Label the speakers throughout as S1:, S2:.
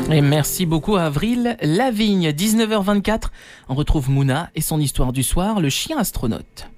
S1: Et merci beaucoup Avril Lavigne. 19h24, on retrouve Mouna et son histoire du soir, le chien astronaute.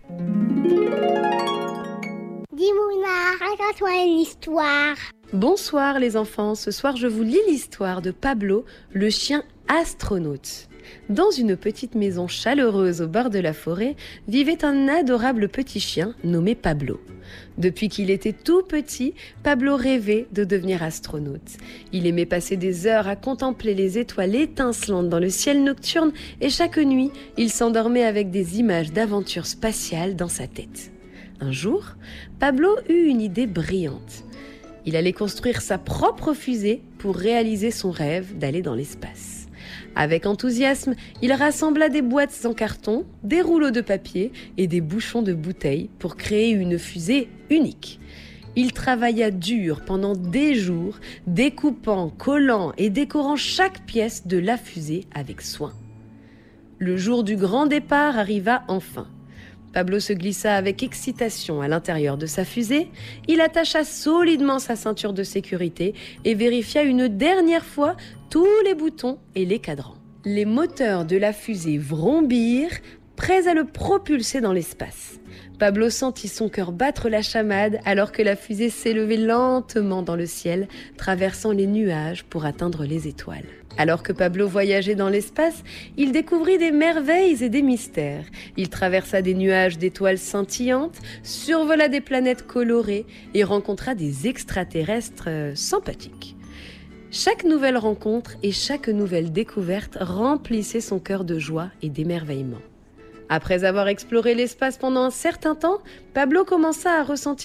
S2: Dis Mouna, raconte-toi une histoire.
S3: Bonsoir les enfants, ce soir je vous lis l'histoire de Pablo, le chien astronaute. Dans une petite maison chaleureuse au bord de la forêt, vivait un adorable petit chien nommé Pablo. Depuis qu'il était tout petit, Pablo rêvait de devenir astronaute. Il aimait passer des heures à contempler les étoiles étincelantes dans le ciel nocturne et chaque nuit, il s'endormait avec des images d'aventures spatiales dans sa tête. Un jour, Pablo eut une idée brillante. Il allait construire sa propre fusée pour réaliser son rêve d'aller dans l'espace. Avec enthousiasme, il rassembla des boîtes en carton, des rouleaux de papier et des bouchons de bouteilles pour créer une fusée unique. Il travailla dur pendant des jours, découpant, collant et décorant chaque pièce de la fusée avec soin. Le jour du grand départ arriva enfin. Pablo se glissa avec excitation à l'intérieur de sa fusée, il attacha solidement sa ceinture de sécurité et vérifia une dernière fois tous les boutons et les cadrans. Les moteurs de la fusée vrombirent, prêts à le propulser dans l'espace. Pablo sentit son cœur battre la chamade alors que la fusée s'élevait lentement dans le ciel, traversant les nuages pour atteindre les étoiles. Alors que Pablo voyageait dans l'espace, il découvrit des merveilles et des mystères. Il traversa des nuages d'étoiles scintillantes, survola des planètes colorées et rencontra des extraterrestres sympathiques. Chaque nouvelle rencontre et chaque nouvelle découverte remplissait son cœur de joie et d'émerveillement. Après avoir exploré l'espace pendant un certain temps, Pablo commença à ressentir